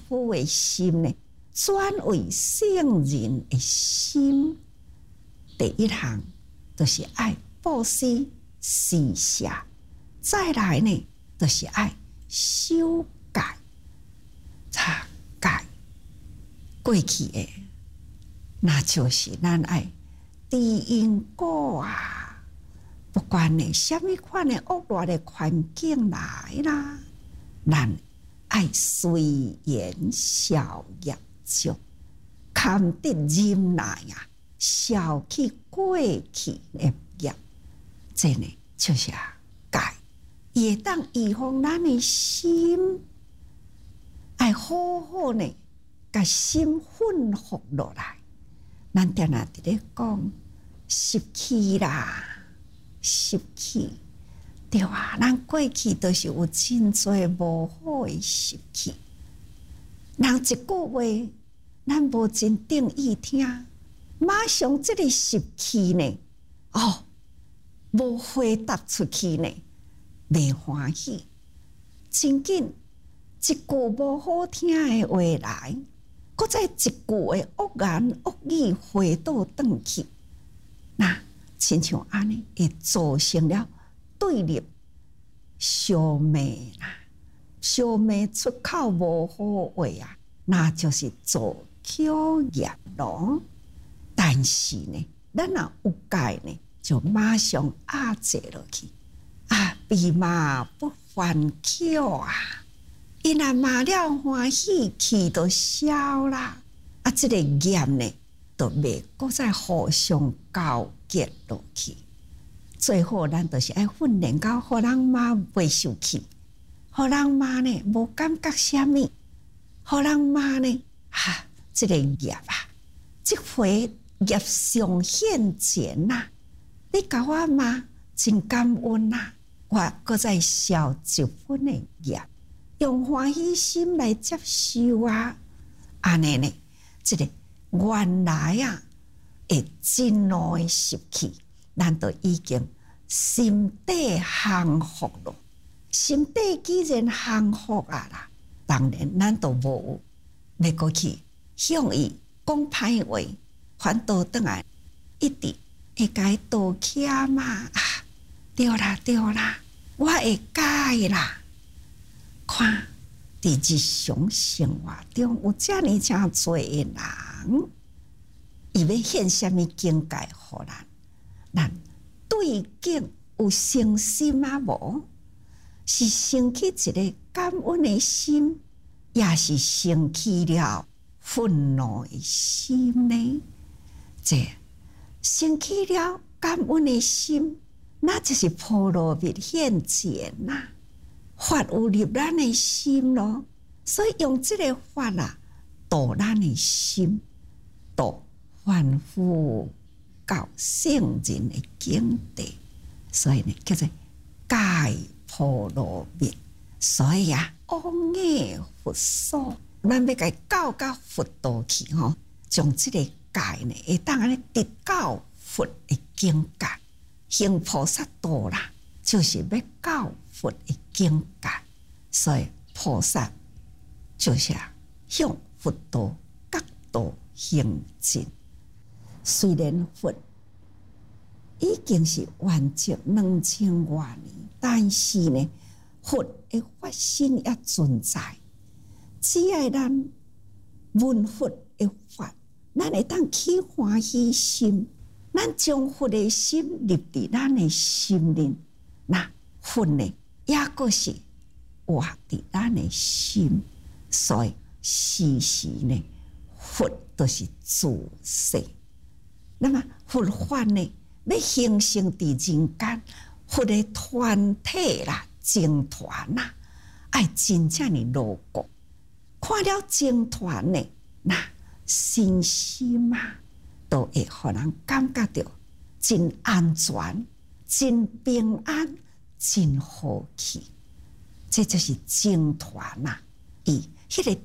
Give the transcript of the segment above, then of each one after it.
好的心呢，转为圣人的心。第一项就是爱布施施舍，再来呢，就是爱修改擦改过去的，那就是咱爱知因果啊。不管呢什么款的恶劣的环境来啦，咱爱随缘消业障，堪得忍耐啊，消去过去的业。这呢就是改，也当预防咱的心，爱好好呢，把心恢复落来。咱定定伫咧讲习气啦，习气，对啊，咱过去都是有真侪无好的习气。人一句话，咱无真定意听，马上这个习气呢，无回答出去呢，袂欢喜。真紧一句无好听的话来，搁再一句的恶言恶语回倒转去，那亲像安尼，会造成了对立、相骂啦，相骂出口无好话啊，那就是造口业咯。但是呢，咱若有戒呢，就马上压制落去啊，闭骂不还口啊！伊若骂了欢喜，气就消啦。啊，这个业呢，就袂搁再互相交结落去。最后，咱就是爱训练到，互人骂袂受气，互人骂呢无感觉啥物，互人骂呢，这个业啊，这回业上现前呐！你甲我骂，真感恩呐！我搁再消一分的业。用欢喜心来接受啊，安尼呢，这个原来啊，会真怒的习气，咱都已经心底降服了。心底既然降服啊啦，当然咱都无要过去向伊讲歹话，反倒转来一直会甲伊道歉嘛啊，对啦对啦，我会改啦。看，伫日常生活中有遮尔真侪人，伊要现什么境界互咱？咱对境有诚心啊无？是生起一个感恩的心，也是生起了愤怒的心呢？这生起了感恩的心，那就是菩萨密现前呐。法有入咱的心咯，所以用这个法啊，度咱的心，度凡夫到圣人的境地，所以呢，叫做戒菩萨密。所以啊，往业佛所，咱要甲教到佛道去吼，将这个戒呢，会当安尼得到佛的境界，行菩萨道啦，就是要到佛的境界，所以菩萨就是向佛道角度行进。虽然佛已经是圆寂2000多年，但是呢，佛的法身也存在。只要咱闻佛的法，咱会当起欢喜心，咱将佛的心入伫咱的心灵，那佛呢？也个是活伫咱的心，所以时时呢，佛都是自性。那么佛法呢，要形成伫人间，佛的团体啦、僧团啦，爱真正的牢固。看了僧团呢，那身心啊，都会互人感觉到真安全、真平安。真好气，这就是僧团呐！伊迄个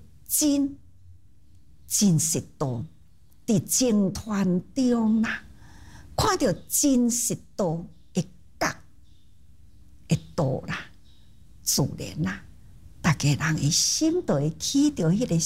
真实度，伫僧团中呐，看到真实度的角的度啦，自然啦，大家人的心都会起到迄个